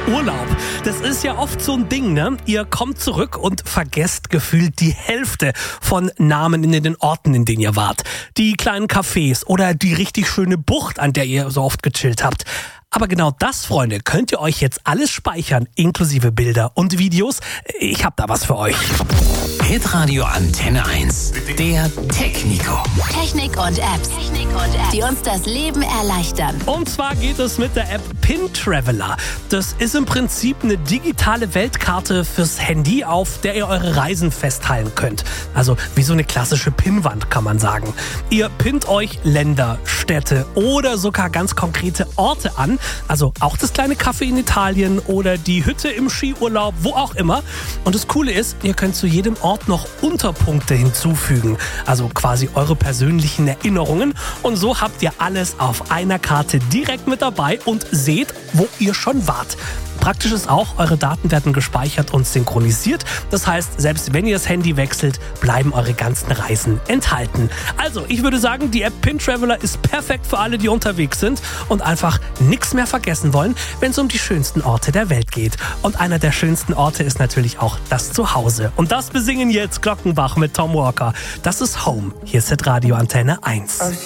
Urlaub. Das ist ja oft so ein Ding, ne? Ihr kommt zurück und vergesst gefühlt die Hälfte von Namen in den Orten, in denen ihr wart. Die kleinen Cafés oder die richtig schöne Bucht, an der ihr so oft gechillt habt. Aber genau das, Freunde, könnt ihr euch jetzt alles speichern, inklusive Bilder und Videos. Ich hab da was für euch. Hitradio Antenne 1, der Technico. Technik und Apps, die uns das Leben erleichtern. Und zwar geht es mit der App Pin Traveler. Das ist im Prinzip eine digitale Weltkarte fürs Handy, auf der ihr eure Reisen festhalten könnt. Also wie so eine klassische Pinnwand, kann man sagen. Ihr pinnt euch Länder, Städte oder sogar ganz konkrete Orte an. Also auch das kleine Café in Italien oder die Hütte im Skiurlaub, wo auch immer. Und das Coole ist, ihr könnt zu jedem Ort noch Unterpunkte hinzufügen. Also quasi eure persönlichen Erinnerungen. Und so habt ihr alles auf einer Karte direkt mit dabei und seht, wo ihr schon wart. Praktisch ist auch, eure Daten werden gespeichert und synchronisiert. Das heißt, selbst wenn ihr das Handy wechselt, bleiben eure ganzen Reisen enthalten. Also, ich würde sagen, die App Pin Traveler ist perfekt für alle, die unterwegs sind und einfach nichts mehr vergessen wollen, wenn es um die schönsten Orte der Welt geht. Und einer der schönsten Orte ist natürlich auch das Zuhause. Und das besingen jetzt Glockenbach mit Tom Walker. Das ist Home. Hier ist Hitradio Antenne 1.